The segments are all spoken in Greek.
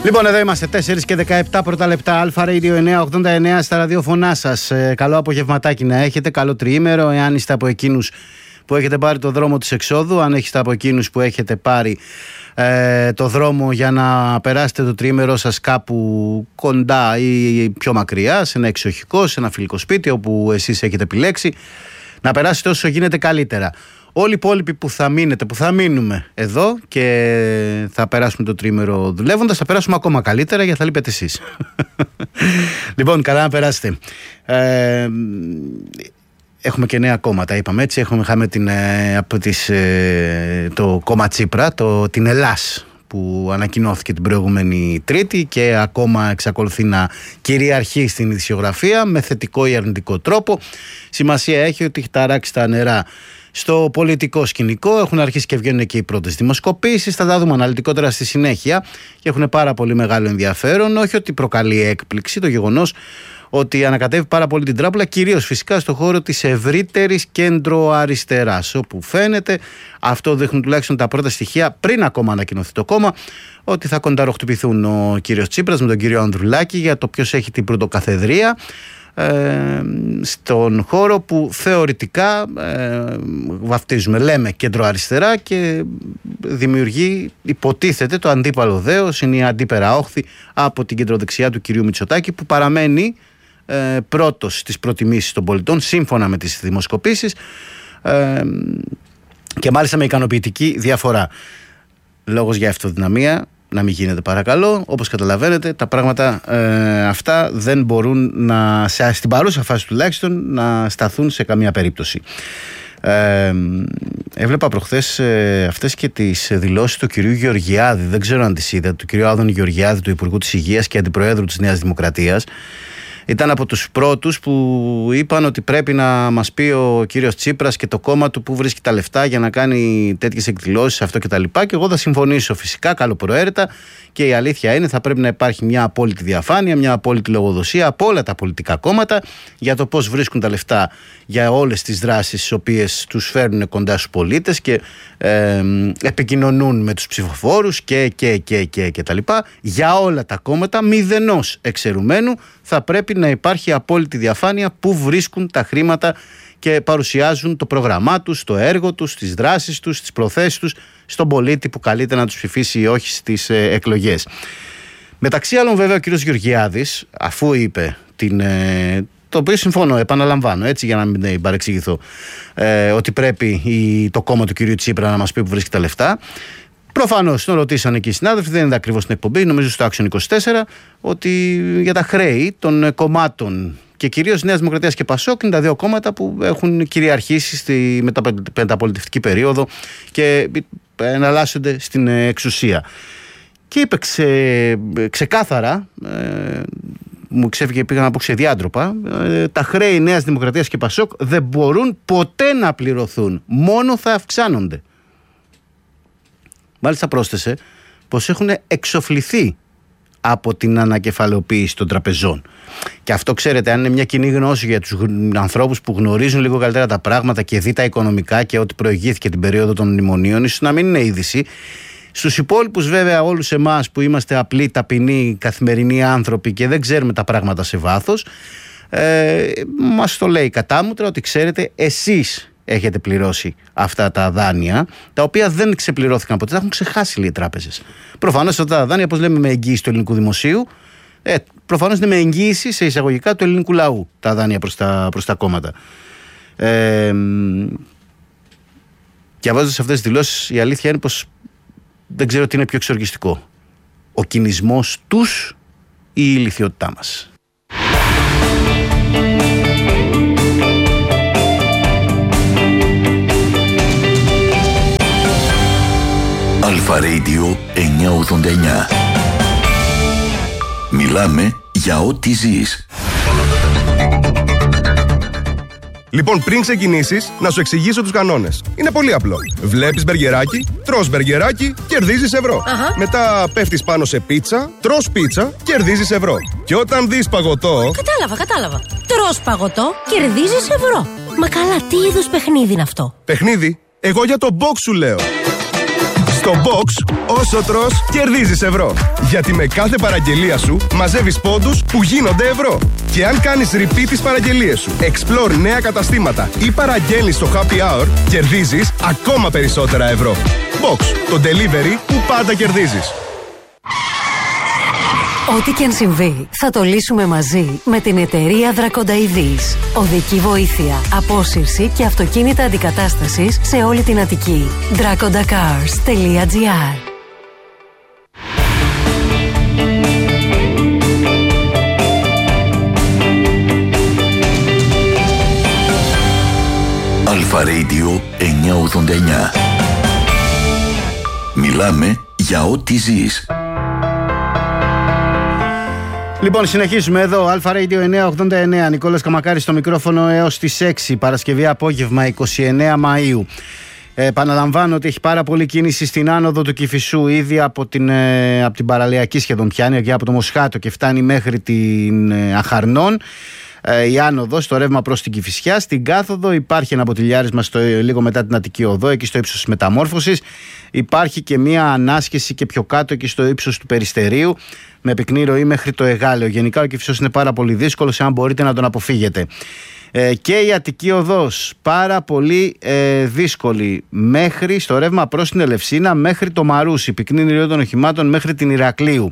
Λοιπόν, εδώ είμαστε 4 και 17 πρώτα λεπτά. Αλφα Radio 989 στα ραδιοφωνά σας. Καλό απογευματάκι να έχετε, καλό τριήμερο. Εάν είστε από εκείνους που έχετε πάρει το δρόμο της εξόδου, αν έχετε από εκείνους που έχετε πάρει το δρόμο για να περάσετε το τριήμερό σας κάπου κοντά ή πιο μακριά, σε ένα εξοχικό, σε ένα φιλικό σπίτι όπου εσείς έχετε επιλέξει, να περάσετε όσο γίνεται καλύτερα. Όλοι οι υπόλοιποι που θα μείνετε, που θα μείνουμε εδώ και θα περάσουμε το τρίμερο δουλεύοντας, θα περάσουμε ακόμα καλύτερα γιατί θα λείπετε εσείς. Λοιπόν, καλά να περάσετε. Έχουμε και νέα κόμματα, είπαμε έτσι. Είχαμε το κόμμα Τσίπρα, την Ελλάς, που ανακοινώθηκε την προηγούμενη Τρίτη και ακόμα εξακολουθεί να κυριαρχεί στην ειδησιογραφία με θετικό ή αρνητικό τρόπο. Σημασία έχει ότι έχει ταράξει τα νερά στο πολιτικό σκηνικό. Έχουν αρχίσει και βγαίνουν και οι πρώτες δημοσκοπήσεις. Θα τα δούμε αναλυτικότερα στη συνέχεια και έχουν πάρα πολύ μεγάλο ενδιαφέρον. Όχι ότι προκαλεί έκπληξη το γεγονός ότι ανακατεύει πάρα πολύ την τράπουλα, κυρίως φυσικά στο χώρο της ευρύτερης κέντρο-αριστεράς, όπου φαίνεται, αυτό δείχνουν τουλάχιστον τα πρώτα στοιχεία πριν ακόμα ανακοινωθεί το κόμμα, ότι θα κονταροχτυπηθούν ο κύριος Τσίπρας με τον κύριο Ανδρουλάκη για το ποιος έχει την πρωτοκαθεδρία στον χώρο που θεωρητικά βαφτίζουμε, λέμε κέντρο-αριστερά, και δημιουργεί, υποτίθεται, το αντίπαλο δέος, είναι η αντίπερα όχθη από την κεντροδεξιά του κυρίου Μητσοτάκη, που παραμένει πρώτος στις προτιμήσεις των πολιτών σύμφωνα με τις δημοσκοπήσεις, και μάλιστα με ικανοποιητική διαφορά. Λόγος για αυτοδυναμία να μην γίνεται, παρακαλώ. Όπως καταλαβαίνετε, τα πράγματα αυτά δεν μπορούν στην παρούσα φάση τουλάχιστον να σταθούν σε καμία περίπτωση. Έβλεπα προχθές αυτές και τις δηλώσεις του κυρίου Γεωργιάδη, δεν ξέρω αν τις είδατε, του κυρίου Άδωνη Γεωργιάδη, του Υπουργού της Υγείας και Αντιπροέδρου της Νέας Δημοκρατίας. Ήταν από τους πρώτους που είπαν ότι πρέπει να μας πει ο κύριος Τσίπρας και το κόμμα του που βρίσκει τα λεφτά για να κάνει τέτοιες εκδηλώσεις, αυτό και τα λοιπά. Και εγώ θα συμφωνήσω φυσικά καλοπροαίρετα, και η αλήθεια είναι θα πρέπει να υπάρχει μια απόλυτη διαφάνεια, μια απόλυτη λογοδοσία από όλα τα πολιτικά κόμματα για το πώς βρίσκουν τα λεφτά για όλες τις δράσεις τις οποίες τους φέρνουν κοντά στους πολίτες και επικοινωνούν με τους ψηφοφόρους και τα λοιπά. Για όλα τα κόμματα, μηδενός εξαιρουμένου, θα πρέπει να υπάρχει απόλυτη διαφάνεια που βρίσκουν τα χρήματα και παρουσιάζουν το πρόγραμμά τους, το έργο τους, τις δράσεις τους, τις προθέσεις τους στον πολίτη που καλείται να τους ψηφίσει ή όχι στις εκλογές. Μεταξύ άλλων, βέβαια, ο κ. Γεωργιάδης, αφού είπε το οποίο συμφωνώ, επαναλαμβάνω, έτσι για να μην παρεξηγηθώ, ότι πρέπει το κόμμα του κ. Τσίπρα να μας πει που βρίσκει τα λεφτά. Προφανώς τον ρωτήσανε και οι συνάδελφοι, δεν είναι ακριβώς στην εκπομπή, νομίζω στο Action 24, ότι για τα χρέη των κομμάτων και κυρίως Νέας Δημοκρατίας και Πασόκ είναι τα δύο κόμματα που έχουν κυριαρχήσει στη μεταπολιτευτική περίοδο και εναλλάσσονται στην εξουσία. Και είπε ξεκάθαρα, μου ξέφυγε, πήγα να πω ξεδιάντροπα, τα χρέη Νέας Δημοκρατίας και Πασόκ δεν μπορούν ποτέ να πληρωθούν, μόνο θα αυξάνονται. Μάλιστα πρόσθεσε πως έχουν εξοφληθεί από την ανακεφαλαιοποίηση των τραπεζών. Και αυτό, ξέρετε, αν είναι μια κοινή γνώση για τους ανθρώπους που γνωρίζουν λίγο καλύτερα τα πράγματα και δει τα οικονομικά και ό,τι προηγήθηκε την περίοδο των μνημονίων, ίσως να μην είναι είδηση. Στους υπόλοιπους, βέβαια, όλους εμάς που είμαστε απλοί, ταπεινοί, καθημερινοί άνθρωποι και δεν ξέρουμε τα πράγματα σε βάθος, μας το λέει κατάμουτρα ότι, ξέρετε, εσείς έχετε πληρώσει αυτά τα δάνεια, τα οποία δεν ξεπληρώθηκαν ποτέ, τα έχουν ξεχάσει οι τράπεζες. Προφανώς αυτά τα δάνεια, όπως λέμε, με εγγύηση του ελληνικού δημοσίου, προφανώς είναι με εγγύηση σε εισαγωγικά του ελληνικού λαού τα δάνεια προς τα κόμματα. Διαβάζοντας αυτές τις δηλώσεις, η αλήθεια είναι πως δεν ξέρω τι είναι πιο εξοργιστικό. Ο κινησμός τους ή η ηλιθιότητά μας. Αλφα Radio 989. Μιλάμε για ό,τι ζεις. Λοιπόν, πριν ξεκινήσεις, να σου εξηγήσω τους κανόνες. Είναι πολύ απλό. Βλέπεις μπεργκεράκι, τρως μπεργκεράκι, κερδίζεις ευρώ. Μετά πέφτεις πάνω σε πίτσα, τρως πίτσα, κερδίζεις ευρώ. Και όταν δεις παγωτό... Κατάλαβα. Τρως παγωτό, κερδίζεις ευρώ. Μα καλά, τι είδους παιχνίδι είναι αυτό? Παιχνίδι? Εγώ για το box σου λέω. Στο Box, όσο τρως, κερδίζεις ευρώ. Γιατί με κάθε παραγγελία σου μαζεύεις πόντους που γίνονται ευρώ. Και αν κάνεις repeat τις παραγγελίες σου, explore νέα καταστήματα ή παραγγέλνεις στο happy hour, κερδίζεις ακόμα περισσότερα ευρώ. Box, το delivery που πάντα κερδίζεις. Ό,τι και αν συμβεί, θα το λύσουμε μαζί με την εταιρεία Δρακονταειδής. Οδική βοήθεια, απόσυρση και αυτοκίνητα αντικατάστασης σε όλη την Αττική. dracondacars.gr. Αλφα Radio 989. Μιλάμε για ό,τι ζεις. Λοιπόν, συνεχίζουμε εδώ. Αλφα Radio 989. Νικόλας Καμακάρης στο μικρόφωνο έως τις 6. Παρασκευή απόγευμα 29 Μαΐου. Επαναλαμβάνω ότι έχει πάρα πολύ κίνηση στην άνοδο του Κηφισού. Ήδη από την παραλιακή σχεδόν πιάνει, και από το Μοσχάτο και φτάνει μέχρι την Αχαρνών. Η άνοδος, το ρεύμα προς την Κηφισιά. Στην κάθοδο υπάρχει ένα ποτηλιάρισμα λίγο μετά την Αττική Οδό, εκεί στο ύψος της Μεταμόρφωσης. Υπάρχει και μία ανάσχεση και πιο κάτω, εκεί στο ύψος του Περιστερίου, με πυκνή ροή μέχρι το Εγάλεο. Γενικά ο Κηφισός είναι πάρα πολύ δύσκολος, αν μπορείτε να τον αποφύγετε. Και η Αττική Οδός πάρα πολύ δύσκολη μέχρι στο ρεύμα προς την Ελευσίνα, μέχρι το Μαρούσι, πυκνή ροή των οχημάτων μέχρι την Ηρακλείου.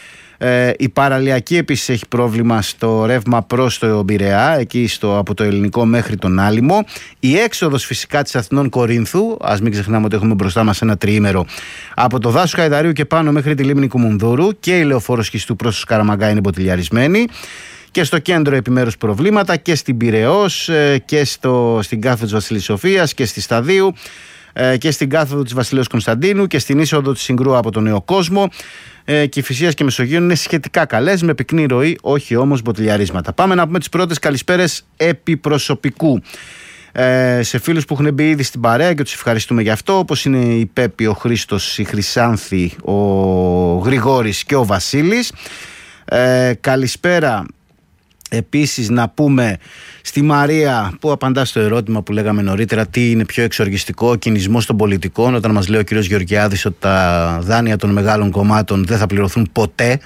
Η παραλιακή επίσης έχει πρόβλημα στο ρεύμα προς το Πειραιά, εκεί από το Ελληνικό μέχρι τον Άλυμο. Η έξοδος φυσικά της Αθηνών Κορίνθου, ας μην ξεχνάμε ότι έχουμε μπροστά μας ένα τριήμερο, από το δάσος Χαϊδαρίου και πάνω μέχρι τη λίμνη Κουμουνδούρου, και η λεωφόρος Σχιστού προς το Σκαραμαγκά είναι ποτηλιαρισμένη. Και στο κέντρο επιμέρους προβλήματα, και στην Πειραιώς και στην κάθοδο της Βασιλής Σοφίας και στη Σταδίου και στην κάθοδο της Βασιλέως Κωνσταντίνου και στην είσοδο της Συγκρού από τον Νέο Κόσμο. Κηφισίας και Μεσογείων είναι σχετικά καλές, με πυκνή ροή, όχι όμως μποτιλιαρίσματα. Πάμε να πούμε τις πρώτες καλησπέρες επί προσωπικού. Σε φίλους που έχουν μπει ήδη στην παρέα και τους ευχαριστούμε γι' αυτό, όπως είναι η Πέπη, ο Χρήστος, η Χρυσάνθη, ο Γρηγόρης και ο Βασίλης. Καλησπέρα επίσης να πούμε στη Μαρία, που απαντά στο ερώτημα που λέγαμε νωρίτερα, τι είναι πιο εξοργιστικό, ο κινησμός των πολιτικών, όταν μας λέει ο κύριος Γεωργιάδης ότι τα δάνεια των μεγάλων κομμάτων δεν θα πληρωθούν ποτέ,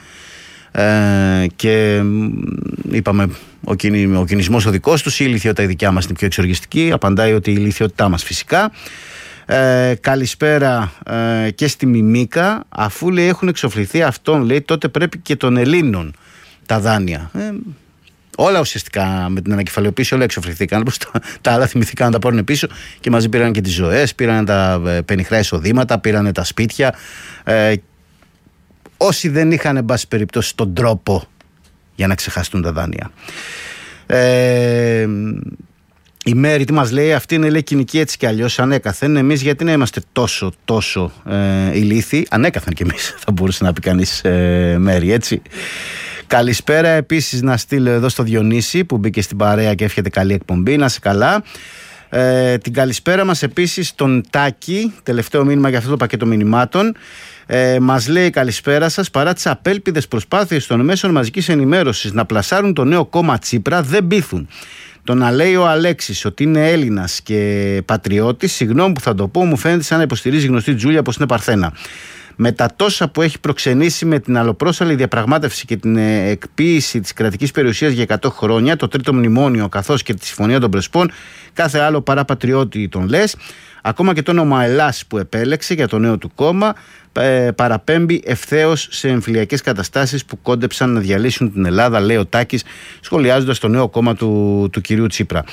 και είπαμε ο κινησμός ο δικός τους, η ηλιθιότητα η δικιά μας είναι πιο εξοργιστική. Απαντάει ότι η ηλιθιότητά μας φυσικά. Καλησπέρα και στη Μιμίκα, αφού λέει έχουν εξοφληθεί αυτόν, λέει, τότε πρέπει και των Ελλήνων τα δάνεια. Όλα ουσιαστικά με την ανακεφαλαιοποίηση όλα εξοφληθήκαν. Τα άλλα θυμηθήκαν να τα πάρουν πίσω και μαζί πήραν και τις ζωές, πήραν τα πενιχρά εισοδήματα, πήραν τα σπίτια. Όσοι δεν είχαν, εν πάση περιπτώσει, τον τρόπο για να ξεχαστούν τα δάνεια. Η Μέρη τι μας λέει? Αυτή είναι, λέει, κοινική έτσι κι αλλιώς, ανέκαθεν. Εμείς γιατί να είμαστε τόσο ηλίθιοι? Ανέκαθεν κι εμείς, θα μπορούσε να πει κανείς, Μέρη, έτσι. Καλησπέρα επίσης να στείλω εδώ στο Διονύση που μπήκε στην παρέα και εύχεται καλή εκπομπή, να σε καλά. Την καλησπέρα μας επίσης στον Τάκη, τελευταίο μήνυμα για αυτό το πακέτο μηνυμάτων. Μας λέει καλησπέρα σας, παρά τις απέλπιδες προσπάθειες των μέσων μαζικής ενημέρωσης να πλασάρουν το νέο κόμμα Τσίπρα, δεν πείθουν. Το να λέει ο Αλέξης ότι είναι Έλληνας και πατριώτης, συγγνώμη που θα το πω, μου φαίνεται σαν να υποστηρίζει γνωστή Τζούλια πως είναι Παρθένα. Με τα τόσα που έχει προξενήσει με την αλλοπρόσαλη διαπραγμάτευση και την εκποίηση της κρατικής περιουσίας για 100 χρόνια, το τρίτο μνημόνιο καθώς και τη συμφωνία των Πρεσπών, κάθε άλλο παρά πατριώτη τον λες. Ακόμα και το όνομα Ελλάς που επέλεξε για το νέο του κόμμα παραπέμπει ευθέως σε εμφυλιακές καταστάσεις που κόντεψαν να διαλύσουν την Ελλάδα, λέει ο Τάκης, σχολιάζοντας το νέο κόμμα του κυρίου Τσίπρα.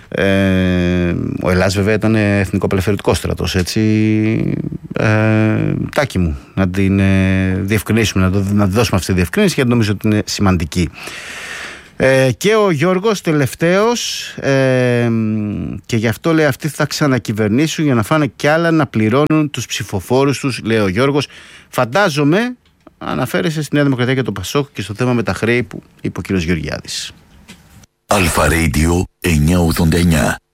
Ο Ελλάς βέβαια ήταν εθνικοαπελευθερωτικός στρατός, έτσι. Τάκη μου, να την διευκρινίσουμε, να τη δώσουμε αυτή τη διευκρίνηση, γιατί νομίζω ότι είναι σημαντική. Και ο Γιώργος τελευταίος, και γι' αυτό λέει αυτοί θα ξανακυβερνήσουν για να φάνε κι άλλα να πληρώνουν τους ψηφοφόρους τους, λέει ο Γιώργος. Φαντάζομαι αναφέρεσαι στη Νέα Δημοκρατία και το Πασόκ και στο θέμα με τα χρέη που είπε ο κύριος Γεωργιάδης. Αλφα Radio 989.